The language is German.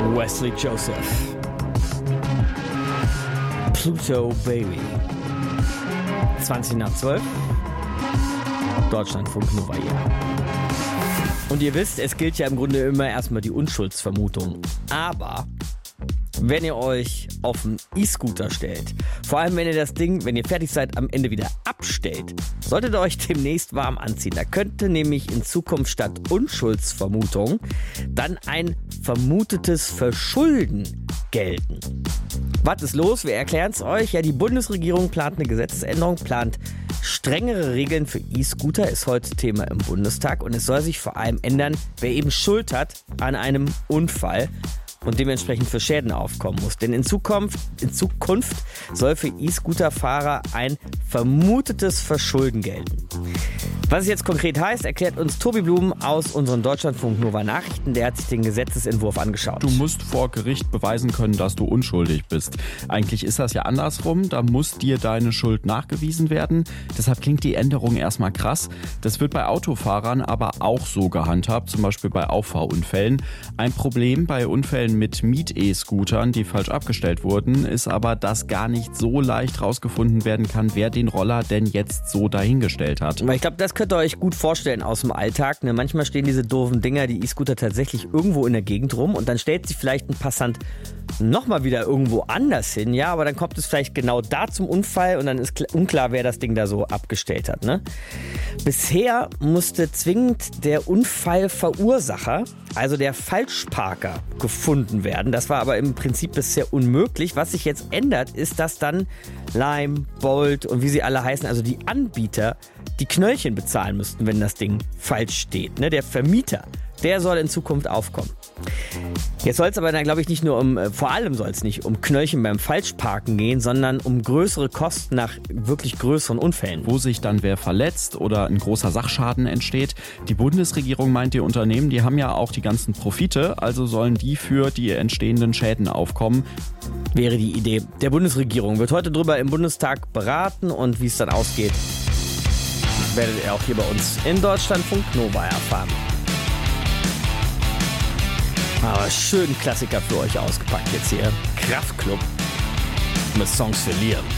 Wesley Joseph. Pluto Baby. 20:12. Deutschlandfunk Nova hier. Und ihr wisst, es gilt ja im Grunde immer erstmal die Unschuldsvermutung. Aber wenn ihr euch auf einen E-Scooter stellt, vor allem wenn ihr das Ding, wenn ihr fertig seid, am Ende wieder abstellt, solltet ihr euch demnächst warm anziehen. Da könnte nämlich in Zukunft statt Unschuldsvermutung dann ein vermutetes Verschulden gelten. Was ist los? Wir erklären es euch. Ja, die Bundesregierung plant eine Gesetzesänderung, plant strengere Regeln für E-Scooter, ist heute Thema im Bundestag. Und es soll sich vor allem ändern, wer eben Schuld hat an einem Unfall und dementsprechend für Schäden aufkommen muss. Denn in Zukunft soll für E-Scooter-Fahrer ein vermutetes Verschulden gelten. Was es jetzt konkret heißt, erklärt uns Tobi Blum aus unseren Deutschlandfunk Nova Nachrichten. Der hat sich den Gesetzesentwurf angeschaut. Du musst vor Gericht beweisen können, dass du unschuldig bist. Eigentlich ist das ja andersrum. Da muss dir deine Schuld nachgewiesen werden. Deshalb klingt die Änderung erstmal krass. Das wird bei Autofahrern aber auch so gehandhabt, zum Beispiel bei Auffahrunfällen. Ein Problem bei Unfällen mit Miet-E-Scootern, die falsch abgestellt wurden, ist aber, dass gar nicht so leicht rausgefunden werden kann, wer den Roller denn jetzt so dahingestellt hat. Ich glaube, das könnt ihr euch gut vorstellen aus dem Alltag. Ne? Manchmal stehen diese doofen Dinger, die E-Scooter, tatsächlich irgendwo in der Gegend rum und dann stellt sich vielleicht ein Passant nochmal wieder irgendwo anders hin, ja, aber dann kommt es vielleicht genau da zum Unfall und dann ist unklar, wer das Ding da so abgestellt hat. Ne? Bisher musste zwingend der Unfallverursacher, also der Falschparker, gefunden werden. Das war aber im Prinzip bisher unmöglich. Was sich jetzt ändert, ist, dass dann Lime, Bolt und wie sie alle heißen, also die Anbieter, die Knöllchen bezahlen müssten, wenn das Ding falsch steht. Ne? Der Vermieter, der soll in Zukunft aufkommen. Jetzt soll es aber, glaube ich, nicht nur vor allem soll es nicht um Knöllchen beim Falschparken gehen, sondern um größere Kosten nach wirklich größeren Unfällen. Wo sich dann wer verletzt oder ein großer Sachschaden entsteht. Die Bundesregierung meint, die Unternehmen, die haben ja auch die ganzen Profite, also sollen die für die entstehenden Schäden aufkommen. Wäre die Idee der Bundesregierung. Wird heute drüber im Bundestag beraten und wie es dann ausgeht, werdet ihr auch hier bei uns in Deutschlandfunk Nova erfahren. Aber schön Klassiker für euch ausgepackt jetzt hier. Kraftklub mit Songs für Liam.